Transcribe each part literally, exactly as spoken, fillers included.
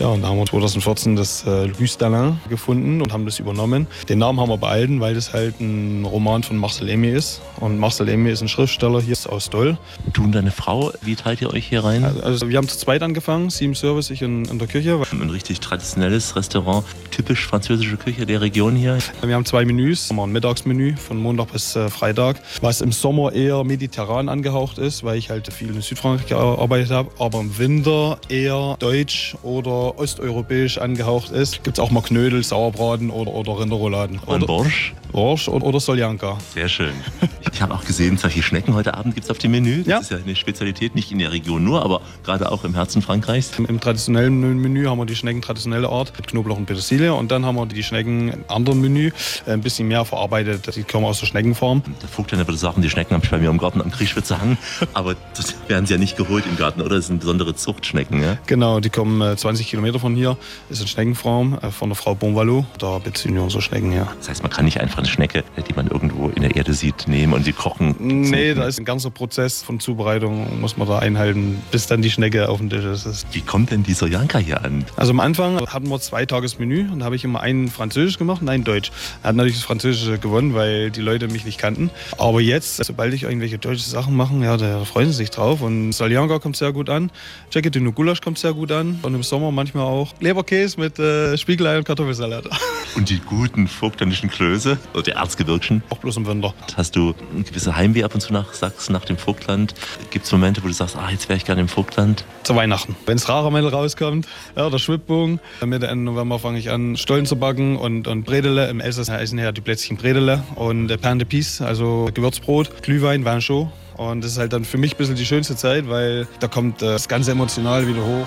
Ja, und da haben wir zwanzig vierzehn das äh, Louis d'Alain gefunden und haben das übernommen. Den Namen haben wir behalten, weil das halt ein Roman von Marcel Aimé ist. Und Marcel Aimé ist ein Schriftsteller hier aus Dole. Du und deine Frau, wie teilt ihr euch hier rein? Also, also wir haben zu zweit angefangen, sie im Service, ich in, in der Küche. Ein richtig traditionelles Restaurant, typisch französische Küche der Region hier. Wir haben zwei Menüs, wir haben ein Mittagsmenü von Montag bis äh, Freitag, was im Sommer eher mediterran angehaucht ist, weil ich halt viel in Südfrankreich gearbeitet habe, aber im Winter eher deutsch oder osteuropäisch angehaucht ist. Gibt es auch mal Knödel, Sauerbraten oder, oder Rinderrouladen. Und Borsch? Borsch oder, oder Soljanka. Sehr schön. Ich habe auch gesehen, solche Schnecken heute Abend gibt es auf dem Menü. Das ja. ist ja eine Spezialität, nicht in der Region nur, aber gerade auch im Herzen Frankreichs. Im, Im traditionellen Menü haben wir die Schnecken traditionelle Art mit Knoblauch und Petersilie und dann haben wir die Schnecken im anderen Menü ein bisschen mehr verarbeitet. Die kommen aus der Schneckenfarm. Der Vogtländer würde sagen, die Schnecken habe ich bei mir im Garten am Kriechspitze hangen, aber das werden sie ja nicht geholt im Garten, oder? Das sind besondere Zuchtschnecken, ja? Genau, die kommen zwanzig Kilometer von hier. Das ist eine Schneckenfarm von der Frau Bonvalo. Da beziehen wir unsere Schnecken her. Das heißt, man kann nicht einfach eine Schnecke, die man irgendwo in der Erde sieht, nehmen und sie kochen. Nee, da ist ein ganzer Prozess von Zubereitung, muss man da einhalten, bis dann die Schnecke auf dem Tisch ist. Wie kommt denn die Soljanka hier an? Also am Anfang hatten wir zwei Tagesmenü und da habe ich immer einen Französisch gemacht und einen Deutsch. Er hat natürlich das Französische gewonnen, weil die Leute mich nicht kannten. Aber jetzt, sobald ich irgendwelche deutsche Sachen mache, ja, da freuen sie sich drauf. Und Soljanka kommt sehr gut an, Jacket de Gulasch kommt sehr gut an und im Sommer manchmal auch Leberkäse mit äh, Spiegelei und Kartoffelsalat. Und die guten vogtländischen Klöße oder die Erzgebirgschen? Auch bloß im Winter. Hast du eine gewisse Heimweh ab und zu nach Sachsen, nach dem Vogtland? Gibt es Momente, wo du sagst, ah, jetzt wäre ich gerne im Vogtland? Zu Weihnachten. Wenn das Raramel rauskommt, ja, der Schwibbogen. Mitte Ende November fange ich an, Stollen zu backen und, und Bredele. Im Elsass heißen ja die Plätzchen Bredele und äh, Pain de Pis, also Gewürzbrot, Glühwein, Vin chaud. Und das ist halt dann für mich ein bisschen die schönste Zeit, weil da kommt äh, das ganze Emotional wieder hoch.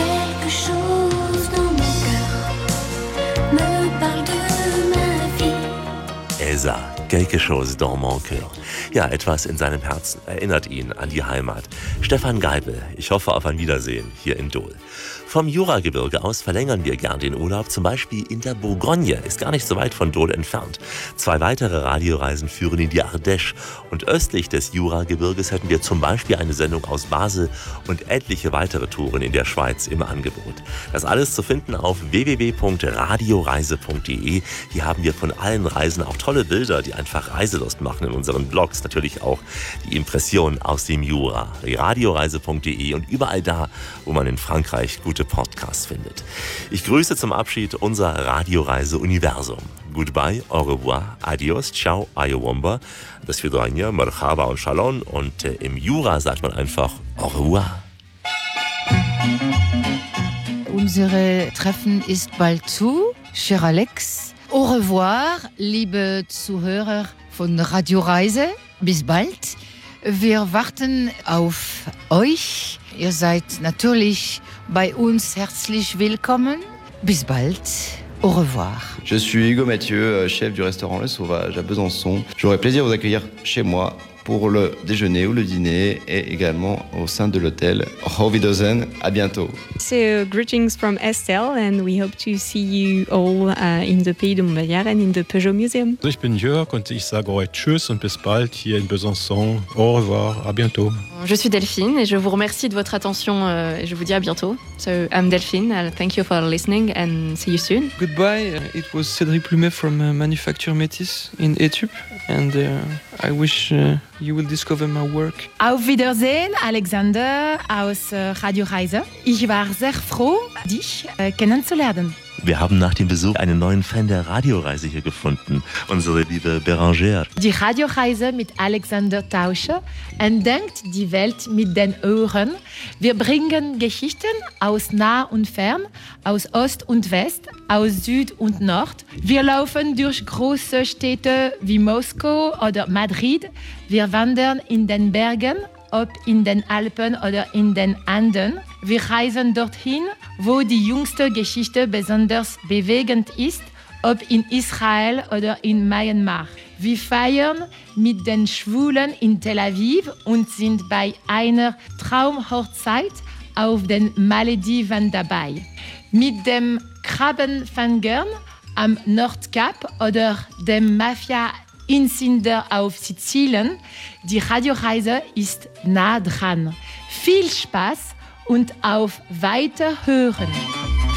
Elsa, quelque chose dans mon cœur. Ja, etwas in seinem Herzen erinnert ihn an die Heimat. Stefan Geibel, ich hoffe auf ein Wiedersehen hier in Dole. Vom Juragebirge aus verlängern wir gern den Urlaub, zum Beispiel in der Bourgogne, ist gar nicht so weit von Dole entfernt. Zwei weitere Radioreisen führen in die Ardèche und östlich des Juragebirges hätten wir zum Beispiel eine Sendung aus Basel und etliche weitere Touren in der Schweiz im Angebot. Das alles zu finden auf w w w punkt radioreise punkt d e. Hier haben wir von allen Reisen auch tolle Bilder, die einfach Reiselust machen in unseren Blogs. Natürlich auch die Impressionen aus dem Jura. radioreise punkt d e und überall da, wo man in Frankreich gute Podcasts findet. Ich grüße zum Abschied unser Radioreise-Universum. Goodbye, au revoir, adios, ciao, ayowamba, das Vidrania, marhaba und shalom und äh, im Jura sagt man einfach au revoir. Unsere Treffen ist bald zu, cher Alex. Au revoir, liebe Zuhörer von Radioreise. Bis bald. Wir warten auf euch. Ihr seid natürlich bei uns herzlich willkommen. Bis bald. Au revoir. Je suis Hugo Mathieu, chef du restaurant Le Sauvage à Besançon. J'aurai plaisir à vous accueillir chez moi pour le déjeuner ou le dîner et également au sein de l'hôtel. Auf Wiedersehen, à bientôt. So, greetings from Estelle and we hope to see you all uh, in the Pays de Montbéliard and in the Peugeot Museum. Ich bin Jörg und ich sage euch Tschüss und bis bald hier in Besançon. Au revoir, à bientôt. Je suis Delphine et je vous remercie de votre attention et je vous dis à bientôt. So, I'm Delphine, I'll thank you for listening and see you soon. Goodbye, it was Cédric Plumet from uh, Manufacture Métis in Etup and uh, I wish uh, you will discover my work. Auf Wiedersehen, Alexander aus äh, Radio Reise. Ich war sehr froh, dich äh, kennenzulernen. Wir haben nach dem Besuch einen neuen Fan der Radioreise hier gefunden, unsere liebe Bérangère. Die Radioreise mit Alexander Tauscher entdeckt die Welt mit den Ohren. Wir bringen Geschichten aus nah und fern, aus Ost und West, aus Süd und Nord. Wir laufen durch große Städte wie Moskau oder Madrid. Wir wandern in den Bergen, ob in den Alpen oder in den Anden. Wir reisen dorthin, wo die jüngste Geschichte besonders bewegend ist, ob in Israel oder in Myanmar. Wir feiern mit den Schwulen in Tel Aviv und sind bei einer Traumhochzeit auf den Malediven dabei. Mit dem Krabbenfangern am Nordkap oder dem Mafia-Insider auf Sizilien, die Radioreise ist nah dran. Viel Spaß und auf Weiterhören.